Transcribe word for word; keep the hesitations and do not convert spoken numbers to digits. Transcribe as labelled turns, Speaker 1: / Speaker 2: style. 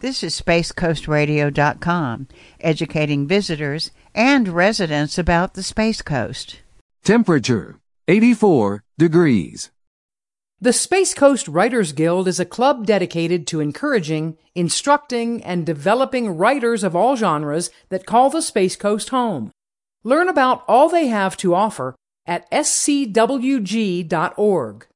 Speaker 1: This is space coast radio dot com, educating visitors and residents about the Space Coast.
Speaker 2: Temperature, eighty-four degrees.
Speaker 3: The Space Coast Writers Guild is a club dedicated to encouraging, instructing, and developing writers of all genres that call the Space Coast home. Learn about all they have to offer at s c w g dot org.